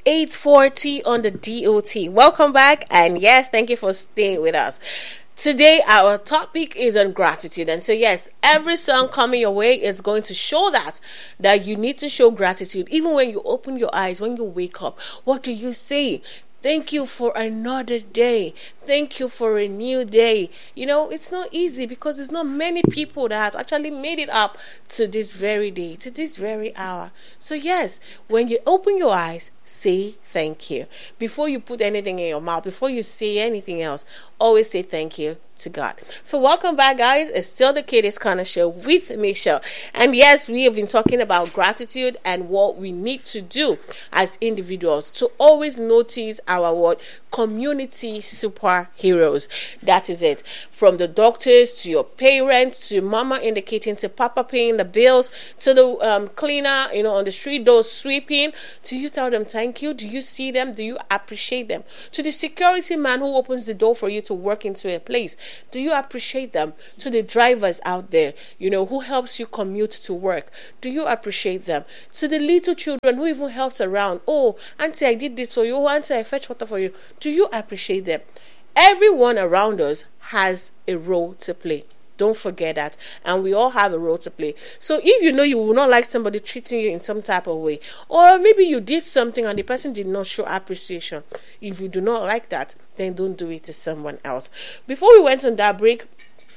8:40 on the DOT. Welcome back, and yes, thank you for staying with us. Today, our topic is on gratitude. And so, yes, every song coming your way is going to show that you need to show gratitude. Even when you open your eyes, when you wake up, what do you say? Thank you for another day. Thank you for a new day. You know, it's not easy because there's not many people that has actually made it up to this very day, to this very hour. So yes, when you open your eyes, say thank you. Before you put anything in your mouth, before you say anything else, always say thank you to God. So welcome back, guys. It's still the Katie's Corner Show with Michelle. And yes, we have been talking about gratitude and what we need to do as individuals to always notice our community superheroes. That is it. From the doctors to your parents to mama in the kitchen to papa paying the bills to the cleaner, on the street door sweeping. Do you tell them thank you? Do you see them? Do you appreciate them? To the security man who opens the door for you to work into a place, do you appreciate them? To the drivers out there, who helps you commute to work, do you appreciate them? To the little children who even helps around, oh, auntie, I did this for you, oh, auntie, I fetch water for you, do you appreciate them? Everyone around us has a role to play. Don't forget that. And we all have a role to play. So if you will not like somebody treating you in some type of way, or maybe you did something and the person did not show appreciation, if you do not like that, then don't do it to someone else. Before we went on that break,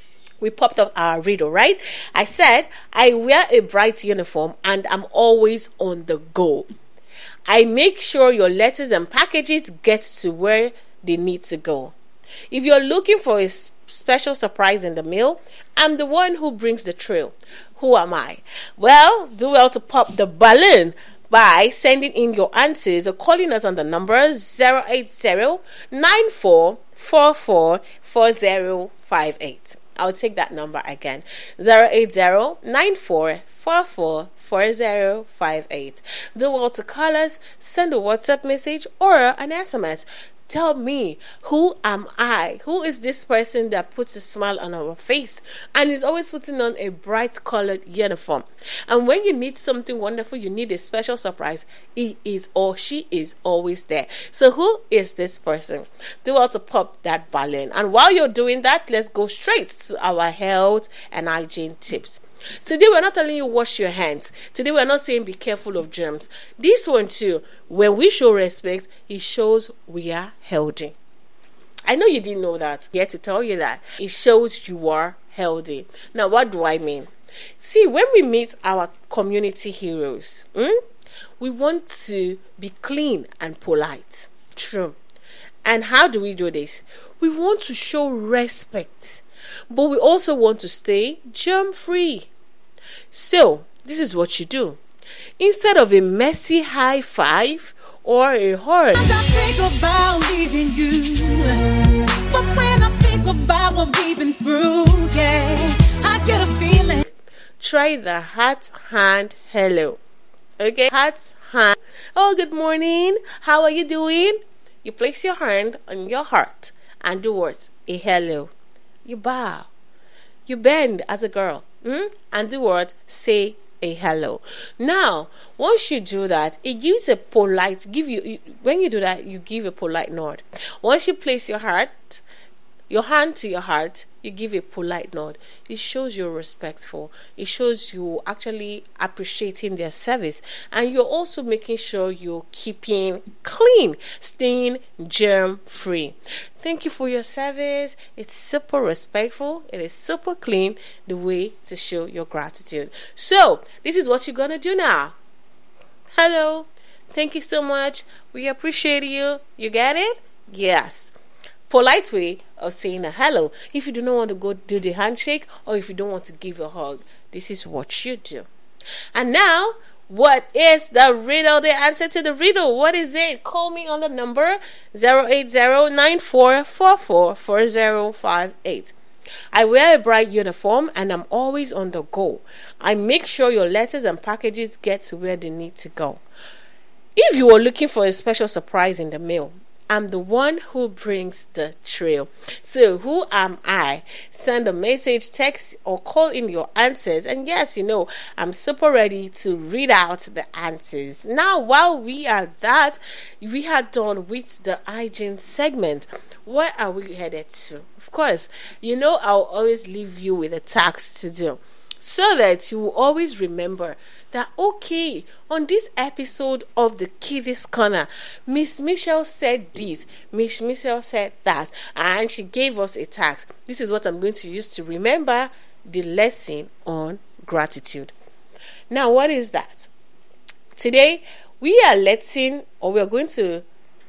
we popped up our riddle, right? I said, I wear a bright uniform and I'm always on the go. I make sure your letters and packages get to where they need to go. If you're looking for a special surprise in the mail, I'm the one who brings the thrill. Who am I? Well, do well to pop the balloon by sending in your answers or calling us on the number 080-9444-4058. I'll take that number again. 080-9444-4058. Do well to call us, send a WhatsApp message or an SMS. Tell me, who am I? Who is this person that puts a smile on our face and is always putting on a bright colored uniform? And when you need something wonderful, you need a special surprise, he is or she is always there. So who is this person? Do well to pop that balloon. And while you're doing that, let's go straight to our health and hygiene tips. Today we're not telling you wash your hands. Today we're not saying be careful of germs. This one too, when we show respect, it shows we are healthy. I know you didn't know that. I had to tell you that. It shows you are healthy. Now what do I mean? See, when we meet our community heroes, we want to be clean and polite. True. And how do we do this? We want to show respect, but we also want to stay germ-free. So, this is what you do. Instead of a messy high five or a hug, I think about leaving you, but when I think about what we've been through, I get a feeling. Try the heart, hand, hello. Okay? Heart, hand. Oh, good morning. How are you doing? You place your hand on your heart and do what? A hello. You bow. You bend as a girl. And do what? Say a hello. Now, once you do that, it gives a polite, when you do that, you give a polite nod. Once you place your hand to your heart, you give a polite nod. It shows you're respectful. It shows you actually appreciating their service. And you're also making sure you're keeping clean, staying germ-free. Thank you for your service. It's super respectful. It is super clean, the way to show your gratitude. So, this is what you're going to do now. Hello. Thank you so much. We appreciate you. You get it? Yes. Polite way of saying a hello. If you do not want to go do the handshake or if you don't want to give a hug, this is what you do. And now, what is the riddle? The answer to the riddle, what is it? Call me on the number 080-9444-4058. I wear a bright uniform and I'm always on the go. I make sure your letters and packages get to where they need to go. If you are looking for a special surprise in the mail, I'm the one who brings the trail. So who am I? Send a message, text, or call in your answers. And yes, I'm super ready to read out the answers. Now, while we are done with the hygiene segment, where are we headed to? Of course, I'll always leave you with a task to do, so that you will always remember that, okay, on this episode of the Kiddies Corner, Miss Michelle said this, Miss Michelle said that, and she gave us a task. This is what I'm going to use to remember the lesson on gratitude. Now, what is that? Today, we are going to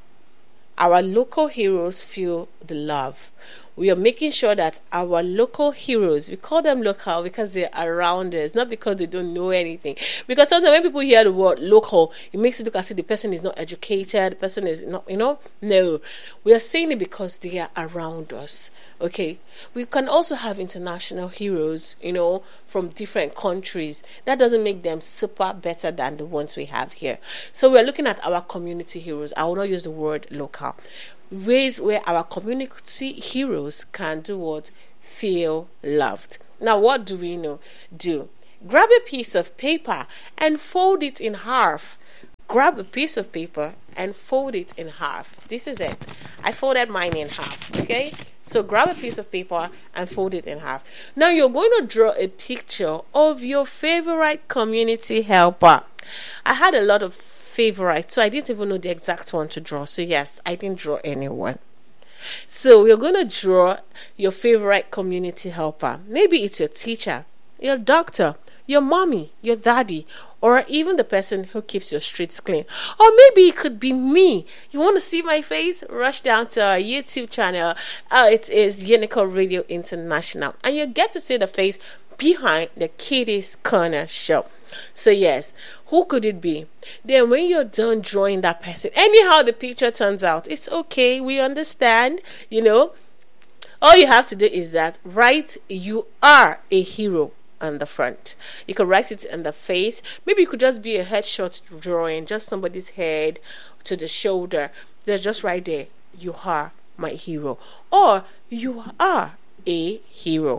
our local heroes feel the love. We are making sure that our local heroes, we call them local because they're around us, not because they don't know anything. Because sometimes when people hear the word local, it makes it look as if the person is not educated, the person is not, No, we are saying it because they are around us. Okay, we can also have international heroes, from different countries. That doesn't make them super better than the ones we have here. So we're looking at our community heroes. I will not use the word local. Ways where our community heroes can do what? Feel loved. Now, what do we do? Grab a piece of paper and fold it in half. Grab a piece of paper and fold it in half. This is it. I folded mine in half. Okay? So grab a piece of paper and fold it in half. Now you're going to draw a picture of your favorite community helper. I had a lot of favorites, so I didn't even know the exact one to draw. So yes, I didn't draw anyone. So we're going to draw your favorite community helper. Maybe it's your teacher, your doctor, your mommy, your daddy, or even the person who keeps your streets clean. Or maybe it could be me. You want to see my face? Rush down to our YouTube channel. It is Unicorn Radio International. And you get to see the face behind the Kiddies Corner show. So yes, who could it be? Then when you're done drawing that person, anyhow the picture turns out, it's okay. We understand, All you have to do is write, "You are a hero," on the front. You could write it on the face. Maybe it could just be a headshot drawing, just somebody's head to the shoulder. There's just right there, "You are my hero," or "You are a hero."